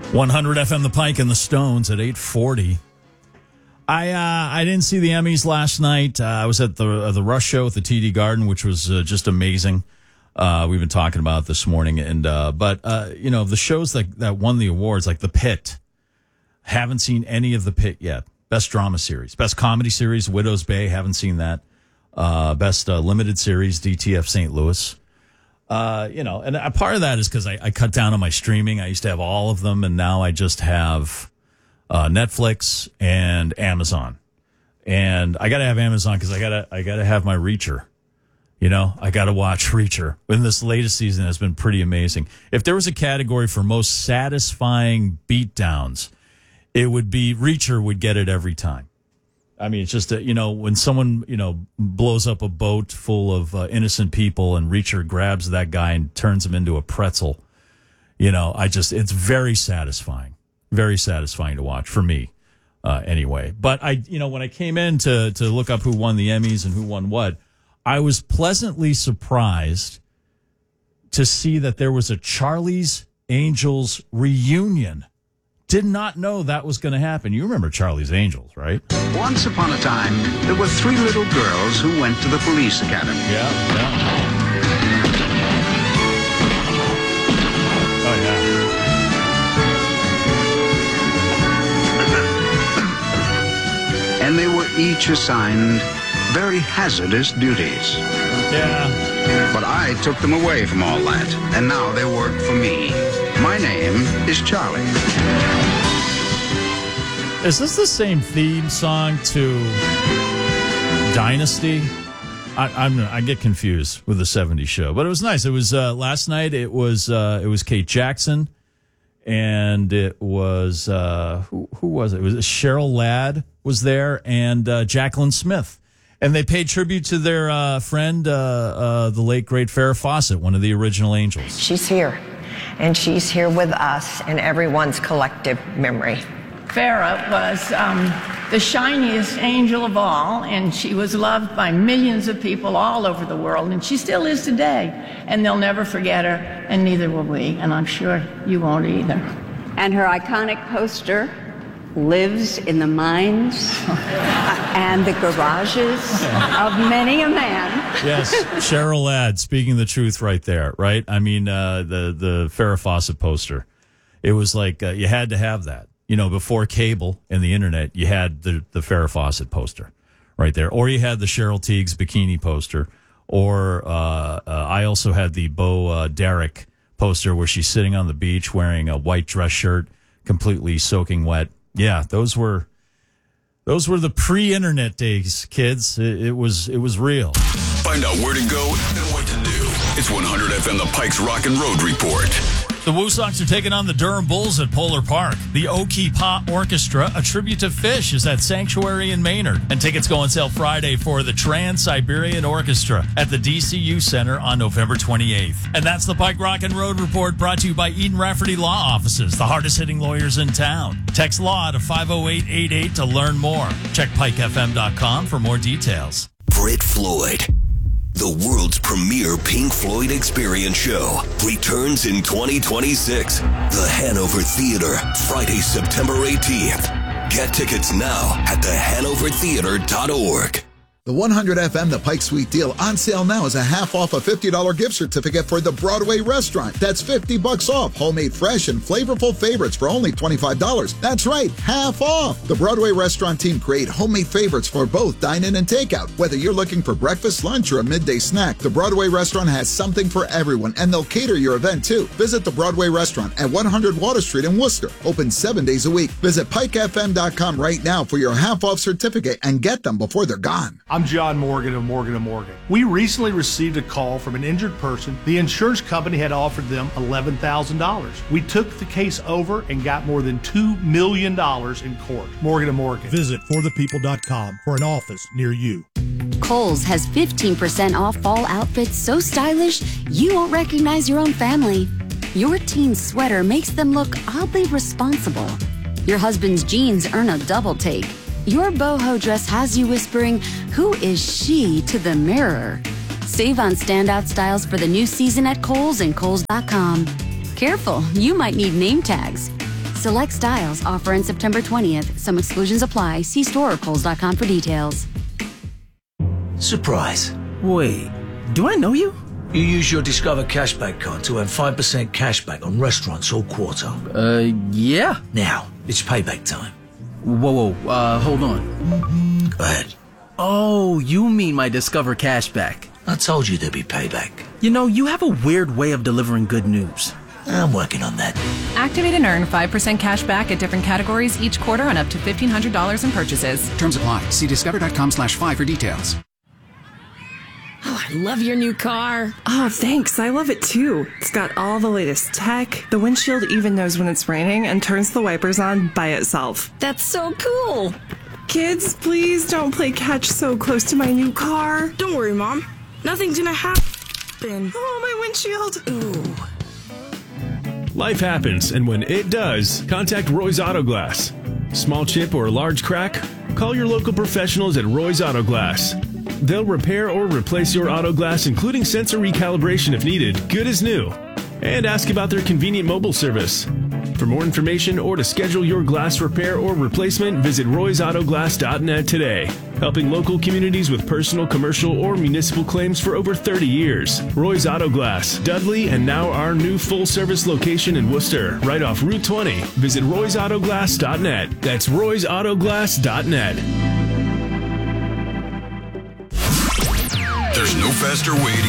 100 FM The Pike and the Stones at 8:40. I didn't see the Emmys last night. I was at the Rush show at the TD Garden, which was just amazing. We've been talking about it this morning, and but the shows that won the awards, like The Pit, haven't seen any of The Pit yet. Best drama series, best comedy series, Widow's Bay, haven't seen that. Best limited series, DTF St. Louis. And a part of that is because I cut down on my streaming. I used to have all of them, and now I just have Netflix and Amazon. And I got to have Amazon because I gotta have my Reacher. I got to watch Reacher. And this latest season has been pretty amazing. If there was a category for most satisfying beatdowns, it would be Reacher would get it every time. I mean, it's just, when someone, blows up a boat full of innocent people and Reacher grabs that guy and turns him into a pretzel, it's very satisfying to watch for me, anyway. But when I came in to look up who won the Emmys and who won what, I was pleasantly surprised to see that there was a Charlie's Angels reunion. Did not know that was going to happen. You remember Charlie's Angels, right? Once upon a time, there were three little girls who went to the police academy. Yeah. Oh, yeah. And they were each assigned very hazardous duties. Yeah. But I took them away from all that, and now they work for me. My name is Charlie. Is this the same theme song to Dynasty? I get confused with the 70s show, but it was nice. It was last night. It was Kate Jackson, and it was who was it? It was Cheryl Ladd was there, and Jacqueline Smith, and they paid tribute to their friend, the late great Farrah Fawcett, one of the original Angels. She's here, and she's here with us in everyone's collective memory. Farrah was the shiniest angel of all, and she was loved by millions of people all over the world, and she still is today. And they'll never forget her, and neither will we, and I'm sure you won't either. And her iconic poster lives in the minds and the garages of many a man. Yes, Cheryl Ladd, speaking the truth right there, right? I mean, the Farrah Fawcett poster. It was like you had to have that. Before cable and the internet, you had the Farrah Fawcett poster right there. Or you had the Cheryl Tiegs bikini poster. Or I also had the Bo Derek poster where she's sitting on the beach wearing a white dress shirt, completely soaking wet. Yeah, those were the pre-internet days, kids. It was real. Find out where to go and what to do. It's 100 FM The Pike's Rock and Road Report. The Woo Sox are taking on the Durham Bulls at Polar Park. The Oki-Pa Orchestra, a tribute to Fish, is at Sanctuary in Maynard. And tickets go on sale Friday for the Trans-Siberian Orchestra at the DCU Center on November 28th. And that's the Pike Rock and Road Report, brought to you by Eden Rafferty Law Offices, the hardest-hitting lawyers in town. Text LAW to 50888 to learn more. Check pikefm.com for more details. Brit Floyd, the world's premier Pink Floyd experience show, returns in 2026. The Hanover Theater, Friday, September 18th. Get tickets now at thehanovertheater.org. The 100 FM The Pike Suite deal on sale now is a half off a $50 gift certificate for the Broadway restaurant. That's $50 off. Homemade, fresh, and flavorful favorites for only $25. That's right, half off. The Broadway restaurant team create homemade favorites for both dine-in and takeout. Whether you're looking for breakfast, lunch, or a midday snack, the Broadway restaurant has something for everyone, and they'll cater your event too. Visit the Broadway restaurant at 100 Water Street in Worcester. Open 7 days a week. Visit pikefm.com right now for your half off certificate and get them before they're gone. I'm John Morgan of Morgan & Morgan. We recently received a call from an injured person. The insurance company had offered them $11,000. We took the case over and got more than $2 million in court. Morgan & Morgan. Visit forthepeople.com for an office near you. Kohl's has 15% off fall outfits so stylish you won't recognize your own family. Your teen's sweater makes them look oddly responsible. Your husband's jeans earn a double take. Your boho dress has you whispering, "Who is she?" to the mirror. Save on standout styles for the new season at Kohl's and Kohl's.com. Careful, you might need name tags. Select styles offer in September 20th. Some exclusions apply. See store or Kohl's.com for details. Surprise. Wait, do I know you? You use your Discover cashback card to earn 5% cashback on restaurants all quarter. Yeah. Now, it's payback time. Whoa, hold on. Go ahead. Oh, you mean my Discover cashback. I told you there'd be payback. You know, you have a weird way of delivering good news. I'm working on that. Activate and earn 5% cash back at different categories each quarter on up to $1,500 in purchases. Terms apply. See discover.com/5 for details. Oh, I love your new car. Oh, thanks. I love it too. It's got all the latest tech. The windshield even knows when it's raining and turns the wipers on by itself. That's so cool. Kids, please don't play catch so close to my new car. Don't worry, Mom. Nothing's gonna happen. Oh, my windshield. Ooh. Life happens, and when it does, contact Roy's Auto Glass. Small chip or large crack? Call your local professionals at Roy's Auto Glass. They'll repair or replace your auto glass, including sensor recalibration if needed, good as new. And ask about their convenient mobile service. For more information or to schedule your glass repair or replacement, visit roysautoglass.net today. Helping local communities with personal, commercial, or municipal claims for over 30 years. Roy's Auto Glass, Dudley, and now our new full-service location in Worcester, right off Route 20. Visit roysautoglass.net. That's roysautoglass.net. There's no faster way to